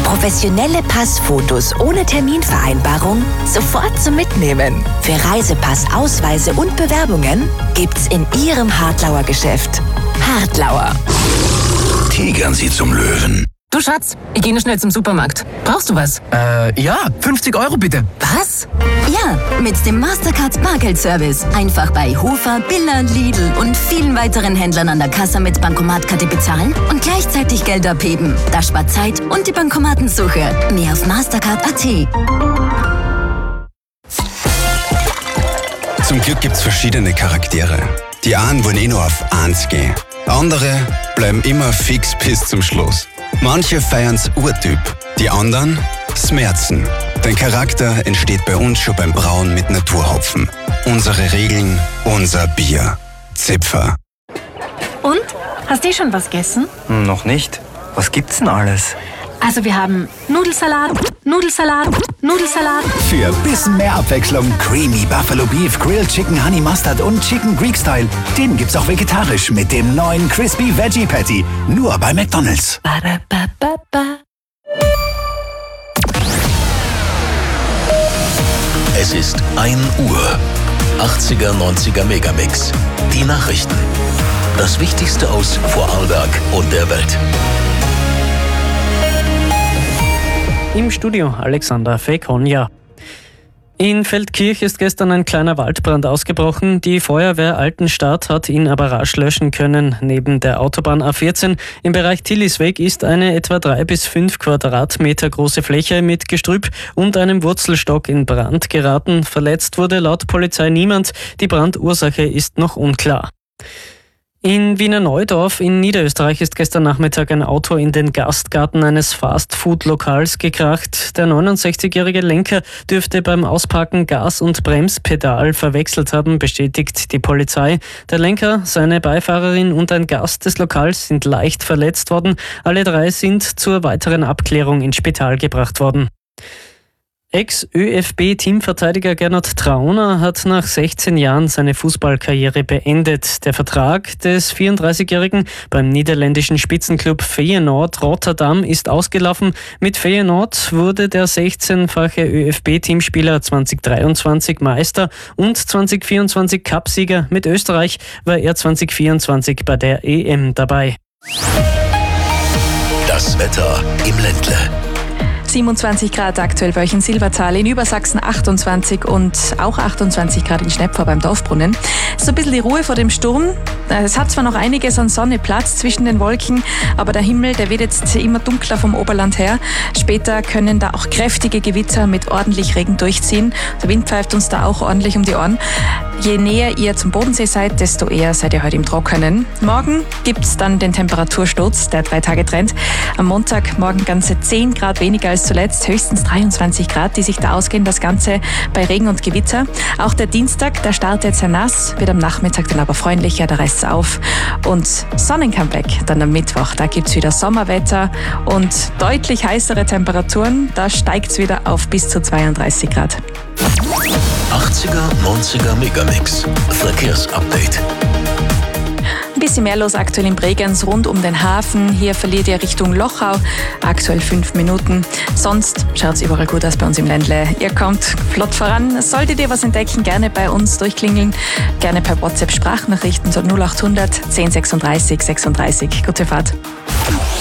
Professionelle Passfotos ohne Terminvereinbarung sofort zum Mitnehmen. Für Reisepass, Ausweise und Bewerbungen gibt's in Ihrem Hartlauer Geschäft. Hartlauer. Tigern Sie zum Löwen. Du Schatz, ich gehe nur schnell zum Supermarkt. Brauchst du was? Ja, 50 € bitte. Was? Ja, mit dem Mastercard Bargeldservice. Einfach bei Hofer, Billa, Lidl und vielen weiteren Händlern an der Kasse mit Bankomatkarte bezahlen und gleichzeitig Geld abheben. Das spart Zeit und die Bankomatensuche. Mehr auf Mastercard.at. Zum Glück gibt's verschiedene Charaktere. Die einen wollen nur auf 1 gehen. Andere bleiben immer fix bis zum Schluss. Manche feiern's Urtyp, die anderen Smerzen. Dein Charakter entsteht bei uns schon beim Brauen mit Naturhopfen. Unsere Regeln, unser Bier. Zipfer. Und? Hast du schon was gegessen? Noch nicht. Was gibt's denn alles? Also wir haben Nudelsalat, Nudelsalat, Nudelsalat. Für bisschen mehr Abwechslung Creamy Buffalo Beef, Grilled Chicken Honey Mustard und Chicken Greek Style. Den gibt's auch vegetarisch mit dem neuen Crispy Veggie Patty. Nur bei McDonald's. Es ist 1 Uhr. 80er, 90er Megamix. Die Nachrichten. Das Wichtigste aus Vorarlberg und der Welt. Im Studio Alexander Fekonja. In Feldkirch ist gestern ein kleiner Waldbrand ausgebrochen. Die Feuerwehr Altenstadt hat ihn aber rasch löschen können. Neben der Autobahn A14 im Bereich Tillisweg ist eine etwa 3 bis 5 Quadratmeter große Fläche mit Gestrüpp und einem Wurzelstock in Brand geraten. Verletzt wurde laut Polizei niemand. Die Brandursache ist noch unklar. In Wiener Neudorf in Niederösterreich ist gestern Nachmittag ein Auto in den Gastgarten eines Fast-Food-Lokals gekracht. Der 69-jährige Lenker dürfte beim Ausparken Gas- und Bremspedal verwechselt haben, bestätigt die Polizei. Der Lenker, seine Beifahrerin und ein Gast des Lokals sind leicht verletzt worden. Alle 3 sind zur weiteren Abklärung ins Spital gebracht worden. Ex-ÖFB-Teamverteidiger Gernot Trauner hat nach 16 Jahren seine Fußballkarriere beendet. Der Vertrag des 34-Jährigen beim niederländischen Spitzenklub Feyenoord Rotterdam ist ausgelaufen. Mit Feyenoord wurde der 16-fache ÖFB-Teamspieler 2023 Meister und 2024 Cupsieger. Mit Österreich war er 2024 bei der EM dabei. Das Wetter im Ländle. 27 Grad aktuell bei euch in Silbertal, in Übersachsen 28 und auch 28 Grad in Schnepfer beim Dorfbrunnen. So ein bisschen die Ruhe vor dem Sturm. Es hat zwar noch einiges an Sonne Platz zwischen den Wolken, aber der Himmel, der wird jetzt immer dunkler vom Oberland her. Später können da auch kräftige Gewitter mit ordentlich Regen durchziehen. Der Wind pfeift uns da auch ordentlich um die Ohren. Je näher ihr zum Bodensee seid, desto eher seid ihr heute im Trockenen. Morgen gibt's dann den Temperatursturz, der 3-Tage-Trend. Am Montag morgen ganze 10 Grad weniger als zuletzt, höchstens 23 Grad, die sich da ausgehen, das Ganze bei Regen und Gewitter. Auch der Dienstag, der startet sehr nass, wird am Nachmittag dann aber freundlicher, da reißt es auf. Und Sonnencomeback dann am Mittwoch, da gibt's wieder Sommerwetter und deutlich heißere Temperaturen, da steigt's wieder auf bis zu 32 Grad. 80er, 90er Megamix. Verkehrsupdate. Ein bisschen mehr los aktuell in Bregenz rund um den Hafen. Hier verliert ihr Richtung Lochau. Aktuell 5 Minuten. Sonst schaut es überall gut aus bei uns im Ländle. Ihr kommt flott voran. Solltet ihr was entdecken, gerne bei uns durchklingeln. Gerne per WhatsApp Sprachnachrichten so 0800 10 36 36. Gute Fahrt.